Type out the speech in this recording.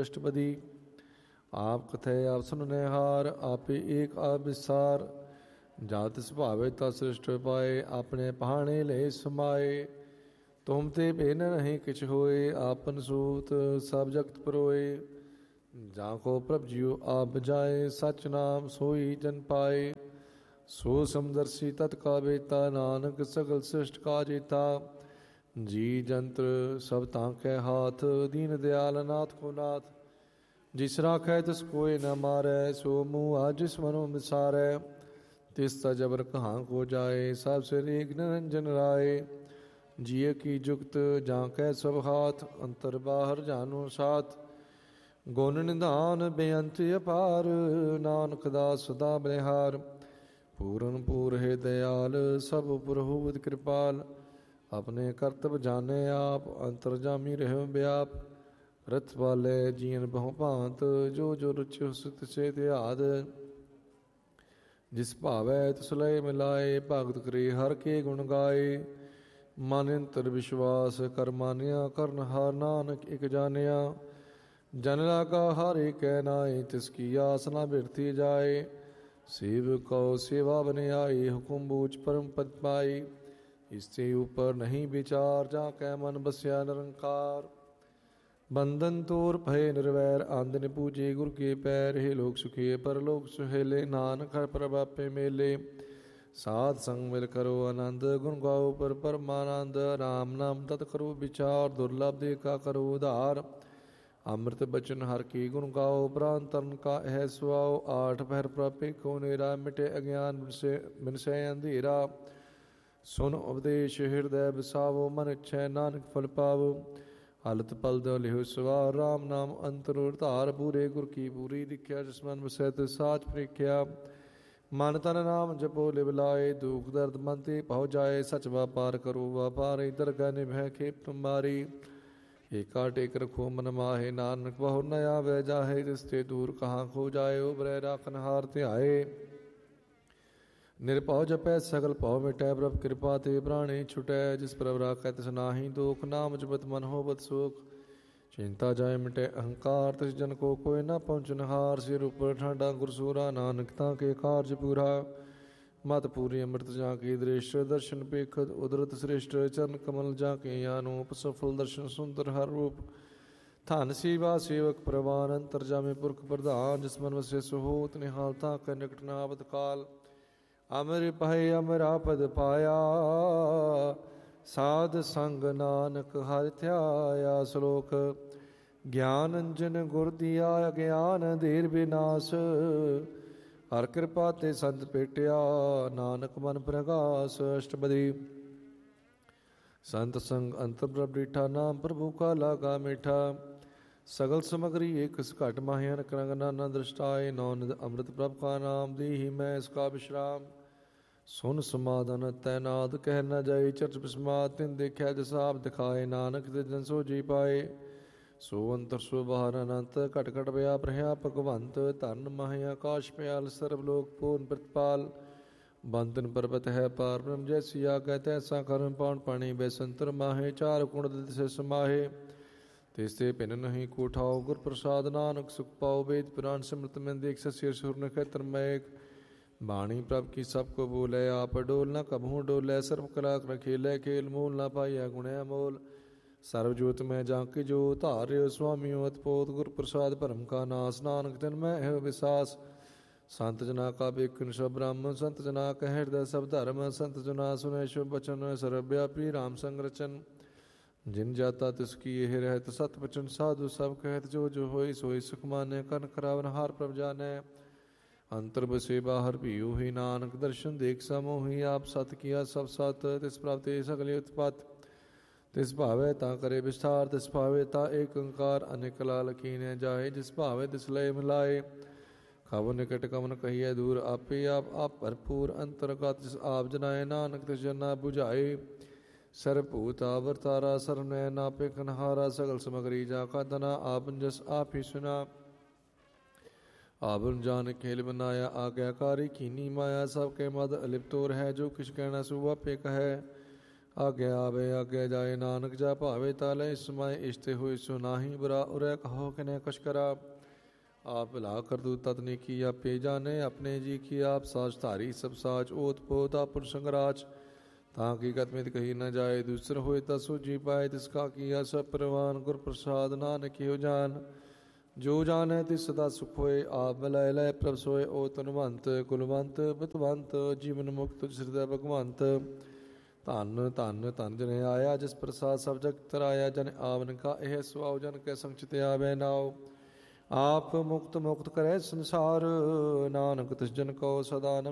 अष्टपदी। आप कथय आप सुनने हार, आपे एक आप विसार। जात सुभावे ता सृष्ट पाए, अपने पहाने ले समाए। तुम ते बेन नहीं किछ होए, आपन सूत सब जगत परोए। जाको प्रभ जियो आप जाए, सच नाम सोई जन पाए। सो समदर्शी तत्का बेता, नानक सगल सृष्ट का जेता। जी जंत्र सब तांकै हाथ, दीन दयाल नाथ को नाथ। जिस राखै तिस कोय न मारै, सो मुँह जिस मनो मिसारै। तिस जबर कहाँ को जाए, सब सिर एक निरंजन राय। जिय की जुगत जांकै सब हाथ, अंतर बाहर जानो साथ। गुण निधान बेअंत अपार, नानक दास सदा बलिहार। पूरन पूर है दयाल, सब प्रभुत कृपाल। अपने करतब जाने आप, अंतरजामी रहो व्याप। रथ वाले जीन बहु भांत, जो जो रुचि तिसे त्याद। जिस भावै तिस लय मिलाए, भगत करे हर के गुण गाए। मन अंतर विश्वास कर मानिया, करन हार नानक एक जानिया। जन लागा हर एक नाए, तिसकी आस न बिरती जाए। सेवक को सेवा बने आई, हुकुम बूझ परम पद पाई। इससे ऊपर नहीं विचार, जाकै मन बस्या निरंकार। बंधन तोर भय निर्वैर, आंदन पूजे गुर के पैर। हे लोक सुखिए परलोक सुहेले, नानक हर प्रभापे मेले। साध संग मिल करो आनंद, गुण गाओ पर परमानंद। राम नाम तत् करो विचार, दुर्लभ देखा करो उधार। अमृत बचन हर की गुण गाओ, प्राण तरण का है सुआओ। आठ पहर प्रापे को नेरा, मिटे अज्ञान बिनसे अंधेरा। सुन उपदेश हृदय बसावो, मन इच्छै नानक फल पावो। हलत पल दो लिहो सवार, राम नाम अंतरोर धार। पूरे गुर की पूरी दिख्या, जिसमन बसैत साच प्रेख्या। मन तन नाम जपो लिव लाए, दुख दर्द मन ते पहुँ जाए। सच व्यापार करो व्यापार, दरगाह निभै खेप तुम्हारी। एका टेक रखो मन माहे, नानक बहु न आवे जाहे। रिश्ते दूर कहाँ खो जाए, उबरै राखन हार ध्याए। निरपौ जपै सगल पौ मिटै, प्रभ कृपा ते प्राणी छुटै। जिस प्रभ राखै तिस नाहि दोख, नाम जपत मन होवत सुख। चिंता जाय मिटै अहंकार, तिस जन को कोई न पहुँचन हार। सिर ऊपर ठाडा गुरसूरा, नानक ताके कार्य पूरा। मत पूरी अमृत जाके दृष्ट, दर्शन पेखत उदरत श्रेष्ठ। चरण कमल जाके अनूप, सफल दर्शन सुंदर हर रूप। धन सेवा सेवक प्रवान, अंतरजामी पुरख प्रधान। जिस मन वसे सो होत निहाल, ताकै निकट न आवत काल। अमर पहे अमरा पद पाया, साध संग नानक हर ध्याया। श्लोक ज्ञान अंजन गुर दिया ज्ञान, देर विनाश। हर कृपा ते संत पेटिया, नानक मन प्रगास। अष्टपदी। संत संग अंतर प्रभ डिठा, नाम प्रभु का लागा मीठा। सगल समग्री एक घट माहे, अनक रंग नाना दृष्टाए। नौ निध अमृत प्रभ का नाम, दीहि मैं इसका विश्राम। सुन समाधन तैनाद कह न जाए, चर्च बिस्मात तिन देखा जैसा आप दिखाए। नानक ते जन सो जी पाए, सो अंतर सो बाहर अनंत। घट घट व्याप रहा भगवंत, धन महे आकाश प्याल। सर्वलोक पूर्ण प्रतिपाल, बंधन पर्वत है पार ब्रह्म। जैसी आज्ञा तैसा कर्म, पान पानी बैसंतर माहे। चार कुण से समाहे, तेसे भिन्न नहीं कोठाओ। गुर प्रसाद नानक सुख पाओ, वेद पुराण सिमृत में देख। ससिर सुर नक्षत्र मैक, बाणी प्रभ की सबको बोले। आप डोल न कबहू डोलै, सर्व कला खेलै। खेल मूल न पाइया गुणै मोल। सर्वजोत में जाके जो धार्य, स्वामी अतपोत। गुर प्रसाद भरम का नाश, नानक जन में है विश्वास। संत जना का बेकुन सब ब्रह्म, संत जना का हृदय सब धर्म। संत जना सुने शुभ वचन, सर्वव्यापी राम संग रचन। जिन जाता तिसकी यह रहत, सत वचन साधु सब कहत। जो जो होई सोई सुख माने, कन करावन हार प्रभ जाने। अंतर बसे बाहर भी ही, नानक दर्शन देख समोही। आप सत किया सब सत, तिस प्राप्ति सगले उत्पत। तिस भावे ता करे विस्तार, तिस भावे ता एक ओंकार। अनेक लाल कीने जाए, जिस भावे तिस लय मिलाए। खब निकट कवन कहिए दूर, आपे आप भरपूर। अंतर्गत जिस आप जनाए, नानक तिस जना बुझाए। सर्वभूत आवरतारा, सर्वनयन आपे कन्हारा। सगल समग्री जाका धना, आप जस आप ही सुना। आवन जान खेल बनाया, आज्ञाकारी कीनी माया। सबके मद अलिप्तोर है, जो किछ कहना सो आपे कहे। ਆਗਿਆ ਆਵੇ ਆਗਿਆ ਜਾਏ, ਨਾਨਕ ਜਾ ਭਾਵੇ ਤਾ ਲੈ ਸਮਾਏ। ਇਸ਼ਤੇ ਹੋਏ ਸੋ ਨਾਹੀ, ਬੁਰਾ ਉਰੇ ਕਹੋ ਕਿਨੇ ਕੁਛ ਕਰਾ। ਆਪ ਭਲਾ ਕਰ ਦੂ ਤਤਨੀ ਕੀ, ਆਪੇ ਜਾਣੇ ਆਪਣੇ ਜੀ ਕੀ। ਆਪ ਸਾਜ ਧਾਰੀ ਸਭ ਸਾਜ, ਓਤ ਪੋਤ ਆਪਨ ਸੰਗਰਾਜ। ਤਾਂ ਕੀ ਕਤਮਿਤ ਕਹੀ ਨ ਜਾਏ, ਦੂਸਰ ਹੋਏ ਤਾ ਸੂਝੀ ਪਾਏ। ਤਿਸ ਕਾ ਕੀਆ ਸਭ ਪ੍ਰਵਾਨ, ਗੁਰ ਪ੍ਰਸਾਦ ਨਾਨਕ ਹਿਉ ਜਾਨ। ਜੋ ਜਾਣੈ ਤਿਸ ਸਦਾ ਸੁਖ ਹੋਏ, ਆਪ ਮਿਲਾਏ ਲੈ ਪ੍ਰਭ ਸੋਏ। ਓ ਤਨਵੰਤ ਕੁਲਵੰਤ ਬਿਤਵੰਤ, ਜੀਵਨ ਮੁਕਤ ਸਿਰਦੈ ਭਗਵੰਤ। ਧੰਨ ਧੰਨ ਧੰਨ ਜਨ ਆਇਆ, ਜਿਸ ਪ੍ਰਸਾਦ ਸਭ ਜਗ ਤਰਾਇਆ। ਜਨ ਆਵਨ ਕਾ ਇਹ ਸੁਆਉ, ਜਨ ਕੈ ਸੰਗ ਚਿਤ ਆਵੈ ਨਾਉ। ਆਪ ਮੁਕਤ ਮੁਕਤ ਕਰੈ ਸੰਸਾਰ, ਨਾਨਕ ਤਿਸ ਜਨ ਕੋ ਸਦਾ ਨਮਸਕਾਰ।